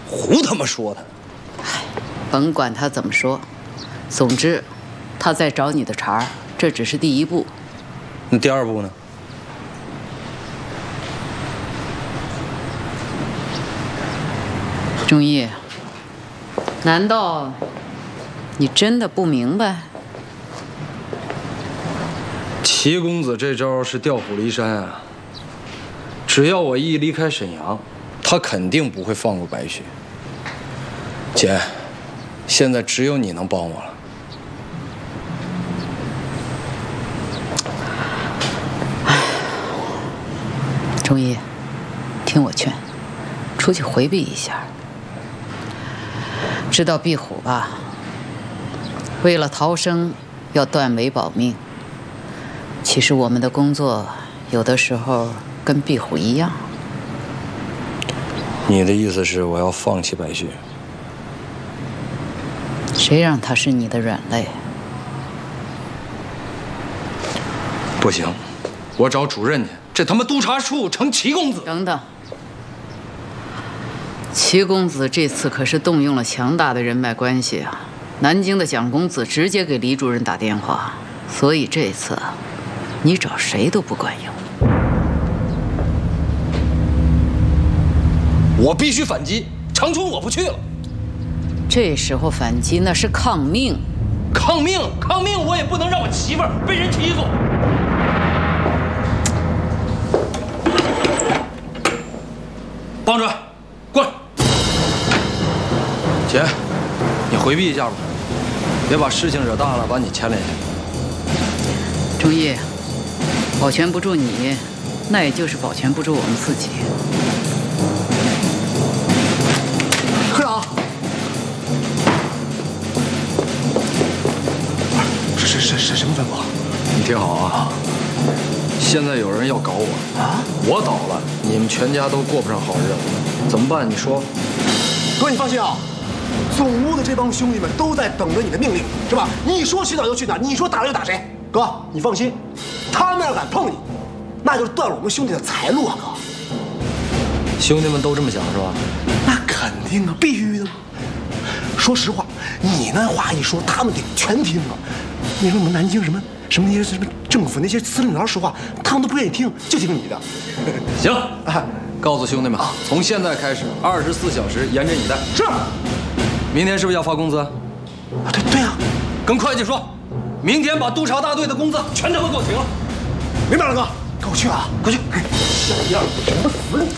胡他妈说他！ 甭管他怎么说，总之，他在找你的茬儿，这只是第一步。 那第二步呢？ 钟毅，难道你真的不明白？ 齐公子这招是调虎离山啊！只要我一离开沈阳，他肯定不会放过白雪。姐，现在只有你能帮我了。 钟毅，听我劝，出去回避一下。知道壁虎吧？为了逃生，要断尾保命。其实我们的工作有的时候跟壁虎一样。 你的意思是我要放弃白雪？ 谁让他是你的软肋？ 不行，我找主任去。这他妈督察处成齐公子。 等等，齐公子这次可是动用了强大的人脉关系啊！南京的蒋公子直接给黎主任打电话，所以这次你找谁都不管用。 我必须反击，长春我不去了。 这时候反击那是抗命， 抗命，抗命！我也不能让我媳妇儿被人欺负。帮主任，过来。姐，你回避一下吧，别把事情惹大了，把你牵连下去。 钟毅，保全不住你，那也就是保全不住我们自己。 科长，是什么吩咐？ 你听好啊！现在有人要搞我啊！我倒了，你们全家都过不上好日子，怎么办？你说。 哥，你放心啊，总务的这帮兄弟们都在等着你的命令，是吧？你说去哪就去哪，你说打人就打谁。哥，你放心，他们要敢碰你，那就是断了我们兄弟的财路啊，哥。 兄弟们都这么想是吧？ 那肯定啊，必须的嘛。说实话，你那话一说，他们得全听啊。你说我们南京什么那些什么政府那些司令员说话，他们都不愿意听，就听你的。 行，告诉兄弟们，从现在开始24小时严阵以待。 是。 明天是不是要发工资？ 啊，对呀。 跟会计说，明天把督察大队的工资全他妈给我停了。 明白了，哥，跟我去啊，快去。像样，什么死你！